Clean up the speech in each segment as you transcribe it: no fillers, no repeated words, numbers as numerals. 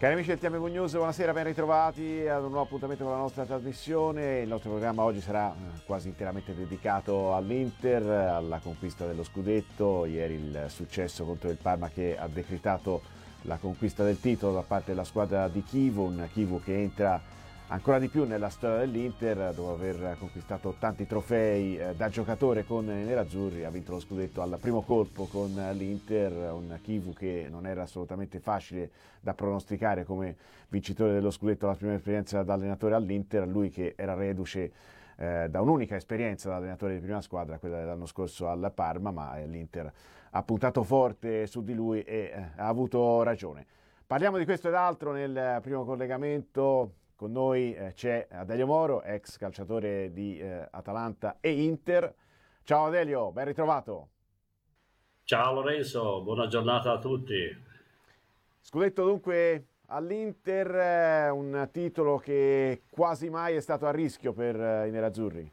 Cari amici del TMV News, buonasera, ben ritrovati ad un nuovo appuntamento con la nostra trasmissione. Il nostro programma oggi sarà quasi interamente dedicato all'Inter, alla conquista dello scudetto. Ieri il successo contro il Parma che ha decretato la conquista del titolo da parte della squadra di Chivu, un Chivu che entra ancora di più nella storia dell'Inter dopo aver conquistato tanti trofei da giocatore con i nerazzurri. Ha vinto lo scudetto al primo colpo con l'Inter, un Chivu che non era assolutamente facile da pronosticare come vincitore dello scudetto alla prima esperienza da allenatore all'Inter, lui che era reduce da un'unica esperienza da allenatore di prima squadra, quella dell'anno scorso al Parma, ma l'Inter ha puntato forte su di lui e ha avuto ragione. Parliamo di questo ed altro nel primo collegamento. Con noi c'è Adelio Moro, ex calciatore di Atalanta e Inter. Ciao Adelio, ben ritrovato. Ciao Lorenzo, buona giornata a tutti. Scudetto dunque all'Inter, un titolo che quasi mai è stato a rischio per i nerazzurri.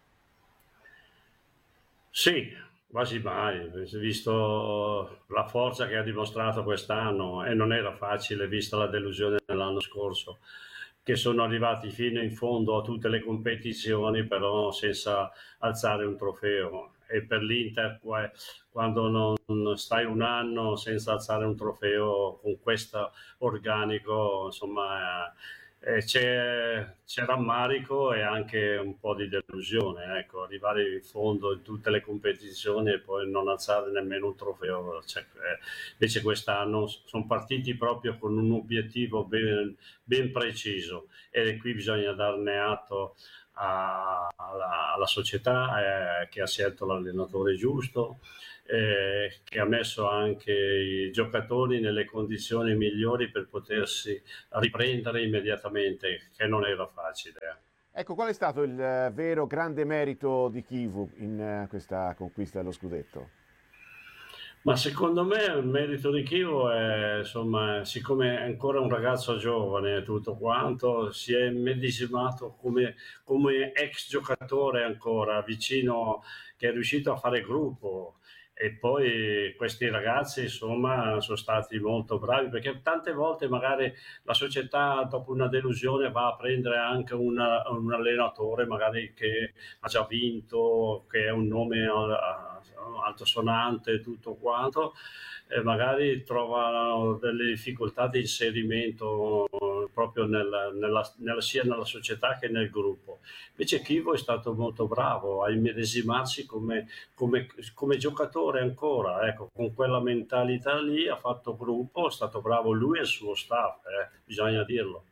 Sì, quasi mai, visto la forza che ha dimostrato quest'anno, e non era facile vista la delusione dell'anno scorso, che sono arrivati fino in fondo a tutte le competizioni però senza alzare un trofeo. E per l'Inter quando non stai un anno senza alzare un trofeo con questo organico, insomma, c'è rammarico e anche un po' di delusione, ecco, arrivare in fondo in tutte le competizioni e poi non alzare nemmeno un trofeo. Invece quest'anno sono partiti proprio con un obiettivo ben preciso, e qui bisogna darne atto alla società che ha scelto l'allenatore giusto, che ha messo anche i giocatori nelle condizioni migliori per potersi riprendere immediatamente, che non era facile. Ecco, qual è stato il vero grande merito di Chivu in questa conquista dello scudetto? Ma secondo me il merito di Chievo è, insomma, siccome è ancora un ragazzo giovane e tutto quanto, si è immedesimato come ex giocatore ancora vicino, che è riuscito a fare gruppo. E poi questi ragazzi, insomma, sono stati molto bravi, perché tante volte magari la società dopo una delusione va a prendere anche un allenatore magari che ha già vinto, che è un nome altosonante e tutto quanto, e magari trovano delle difficoltà di inserimento proprio sia nella società che nel gruppo. Invece Chivo è stato molto bravo a immedesimarsi come giocatore ancora, ecco, con quella mentalità lì ha fatto gruppo, è stato bravo lui e il suo staff, bisogna dirlo.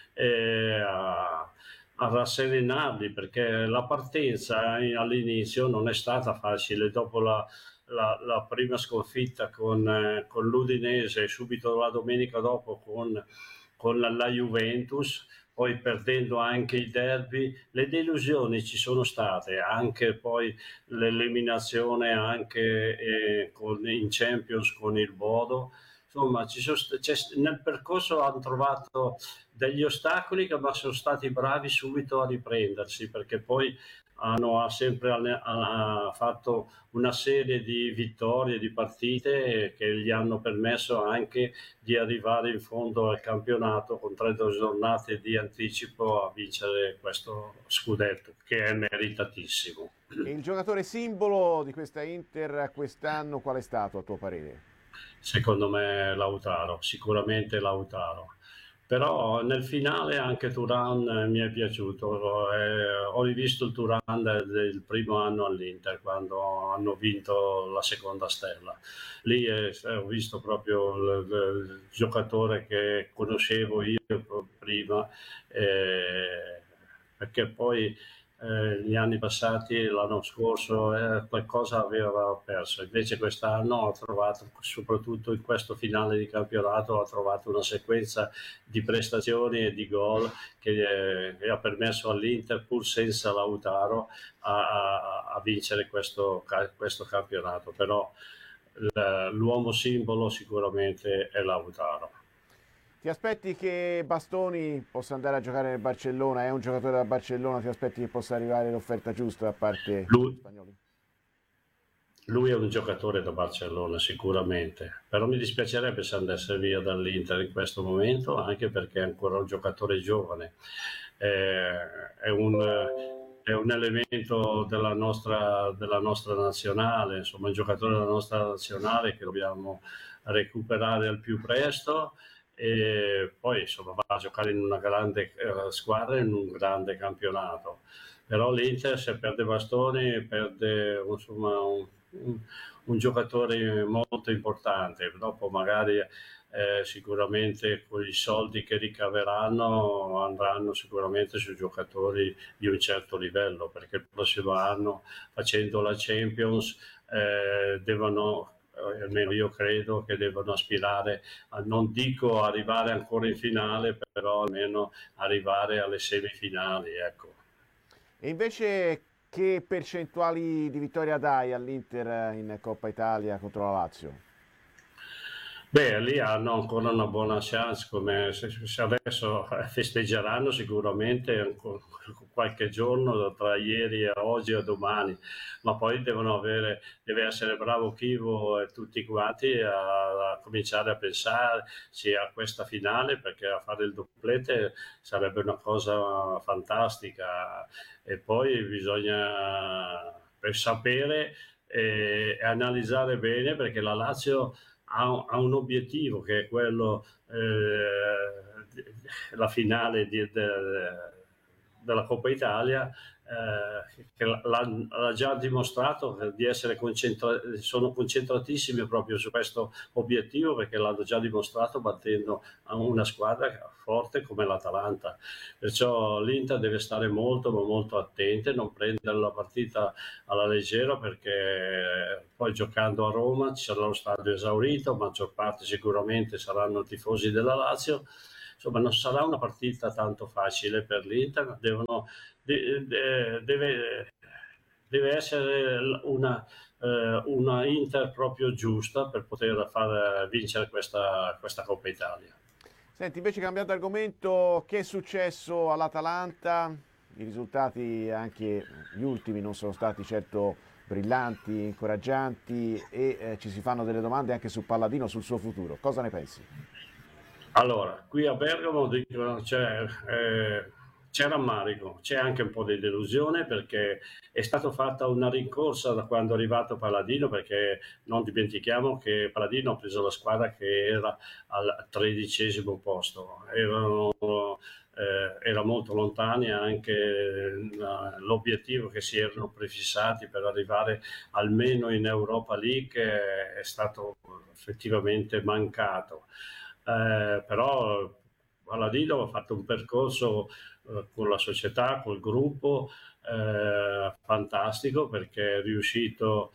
A rasserenarli, perché la partenza all'inizio non è stata facile. Dopo la prima sconfitta con l'Udinese, subito la domenica dopo con la Juventus, poi perdendo anche i derby, le delusioni ci sono state, anche poi l'eliminazione anche in Champions con il Bodo. Insomma, nel percorso hanno trovato degli ostacoli, ma sono stati bravi subito a riprendersi, perché poi hanno sempre fatto una serie di vittorie, di partite che gli hanno permesso anche di arrivare in fondo al campionato con 32 giornate di anticipo a vincere questo scudetto, che è meritatissimo. E il giocatore simbolo di questa Inter quest'anno qual è stato a tuo parere? Secondo me Lautaro, sicuramente Lautaro. Però nel finale anche Thuram mi è piaciuto. Ho rivisto il Thuram del primo anno all'Inter, quando hanno vinto la seconda stella. Lì ho visto proprio il giocatore che conoscevo io prima, perché poi gli anni passati, l'anno scorso, qualcosa aveva perso. Invece quest'anno ha trovato, soprattutto in questo finale di campionato, ha trovato una sequenza di prestazioni e di gol che ha permesso all'Inter, pur senza Lautaro, a vincere questo campionato. Però l'uomo simbolo sicuramente è Lautaro. Ti aspetti che Bastoni possa andare a giocare nel Barcellona? È un giocatore da Barcellona, ti aspetti che possa arrivare l'offerta giusta da parte degli Lui, spagnoli? lui è un giocatore da Barcellona sicuramente, però mi dispiacerebbe se andasse via dall'Inter in questo momento, anche perché è ancora un giocatore giovane. È è un elemento della nostra nazionale, insomma, un giocatore della nostra nazionale che dobbiamo recuperare al più presto. E poi insomma va a giocare in una grande squadra, in un grande campionato. Però l'Inter, se perde Bastoni, perde insomma, un giocatore molto importante. Dopo magari sicuramente con i soldi che ricaveranno andranno sicuramente su giocatori di un certo livello, perché il prossimo anno, facendo la Champions, devono, almeno io credo che devono aspirare a, non dico arrivare ancora in finale, però almeno arrivare alle semifinali, ecco. E invece che percentuali di vittoria dai all'Inter in Coppa Italia contro la Lazio? Beh, lì hanno ancora una buona chance, come se adesso festeggeranno sicuramente qualche giorno tra ieri e oggi o domani, ma poi deve essere bravo Chivo e tutti quanti a cominciare a pensare sia a questa finale, perché a fare il doppelete sarebbe una cosa fantastica. E poi bisogna per sapere e analizzare bene, perché la Lazio ha un obiettivo che è quello, la finale della Coppa Italia, che l'ha già dimostrato di essere sono concentratissimi proprio su questo obiettivo, perché l'hanno già dimostrato battendo una squadra forte come l'Atalanta. Perciò l'Inter deve stare molto ma molto attenta, non prendere la partita alla leggera, perché poi giocando a Roma ci sarà lo stadio esaurito, maggior parte sicuramente saranno tifosi della Lazio. Insomma, non sarà una partita tanto facile per l'Inter, deve, deve essere una Inter proprio giusta per poter far vincere questa Coppa Italia. Senti, invece cambiando argomento, che è successo all'Atalanta? I risultati, anche gli ultimi, non sono stati certo brillanti, incoraggianti e ci si fanno delle domande anche su Palladino, sul suo futuro. Cosa ne pensi? Allora, qui a Bergamo dicono c'è rammarico, c'è anche un po' di delusione, perché è stata fatta una rincorsa da quando è arrivato Palladino, perché non dimentichiamo che Palladino ha preso la squadra che era al 13° posto, era molto lontani anche l'obiettivo che si erano prefissati per arrivare almeno in Europa League, è stato effettivamente mancato. Però Palladino ha fatto un percorso con la società, col gruppo, fantastico, perché è riuscito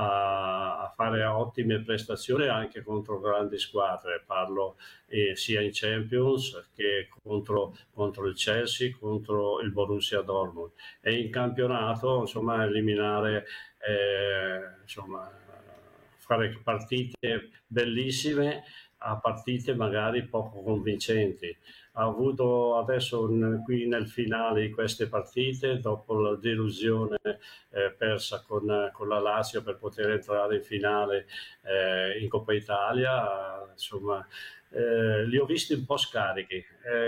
a fare ottime prestazioni anche contro grandi squadre. Parlo sia in Champions che contro il Chelsea, contro il Borussia Dortmund, e in campionato insomma eliminare, insomma, fare partite bellissime a partite magari poco convincenti. Ha avuto adesso qui nel finale di queste partite, dopo la delusione persa con la Lazio per poter entrare in finale in Coppa Italia, insomma, li ho visti un po' scarichi,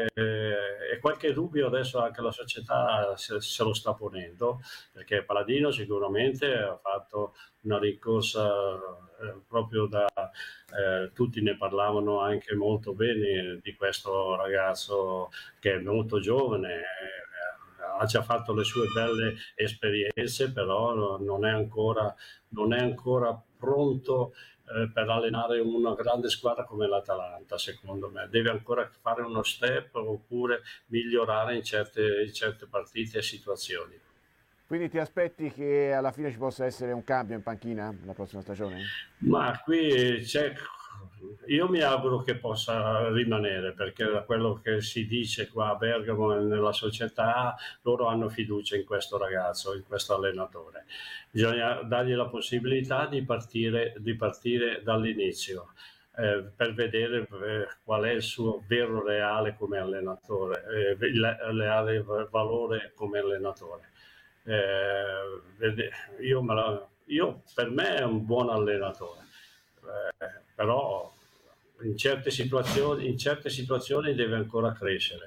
e qualche dubbio adesso anche la società se lo sta ponendo, perché Paladino sicuramente ha fatto una rincorsa proprio da tutti ne parlavano anche molto bene di questo ragazzo che è molto giovane, ha già fatto le sue belle esperienze, però non è ancora pronto per allenare una grande squadra come l'Atalanta. Secondo me deve ancora fare uno step, oppure migliorare in certe partite e situazioni. Quindi ti aspetti che alla fine ci possa essere un cambio in panchina la prossima stagione? Ma qui io mi auguro che possa rimanere, perché da quello che si dice qua a Bergamo e nella società, loro hanno fiducia in questo ragazzo, in questo allenatore. Bisogna dargli la possibilità di partire dall'inizio, per vedere qual è il suo vero reale come allenatore, il reale valore come allenatore. Eh, io per me è un buon allenatore, però in certe situazioni deve ancora crescere.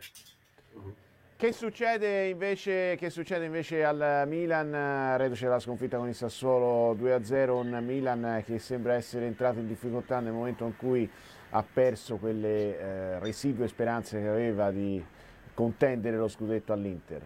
Che succede invece al Milan, reduce la sconfitta con il Sassuolo 2-0, un Milan che sembra essere entrato in difficoltà nel momento in cui ha perso quelle residue speranze che aveva di contendere lo scudetto all'Inter.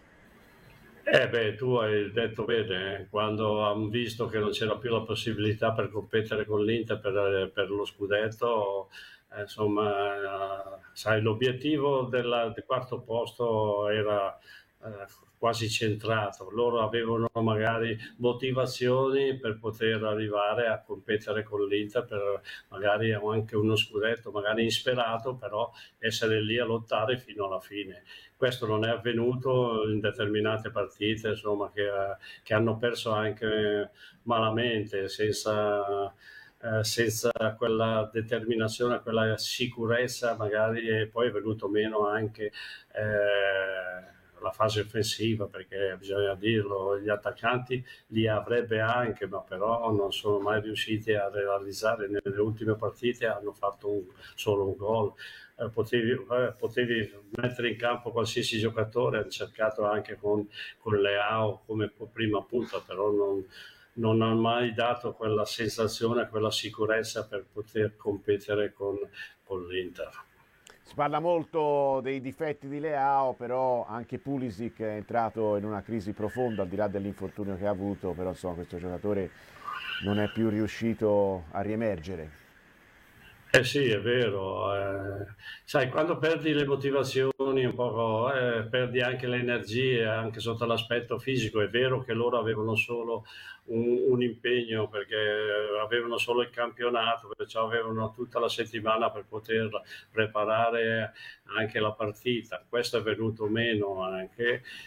Tu hai detto bene, quando hanno visto che non c'era più la possibilità per competere con l'Inter per lo scudetto, insomma, sai, l'obiettivo del quarto posto era quasi centrato. Loro avevano magari motivazioni per poter arrivare a competere con l'Inter per magari anche uno scudetto, magari insperato, però essere lì a lottare fino alla fine. Questo non è avvenuto in determinate partite, insomma, che hanno perso anche malamente, senza quella determinazione, quella sicurezza magari, e poi è venuto meno anche la fase offensiva, perché bisogna dirlo, gli attaccanti li avrebbe anche, ma però non sono mai riusciti a realizzare. Nelle ultime partite hanno fatto solo un gol. Potevi mettere in campo qualsiasi giocatore, hanno cercato anche con Leao come prima punta, però non ha mai dato quella sensazione, quella sicurezza per poter competere con l'Inter. Si parla molto dei difetti di Leao, però anche Pulisic è entrato in una crisi profonda al di là dell'infortunio che ha avuto, però insomma questo giocatore non è più riuscito a riemergere. Eh sì, è vero. Sai, quando perdi le motivazioni un po', perdi anche le energie, anche sotto l'aspetto fisico. È vero che loro avevano solo un impegno, perché avevano solo il campionato, perciò avevano tutta la settimana per poter preparare anche la partita. Questo è venuto meno anche,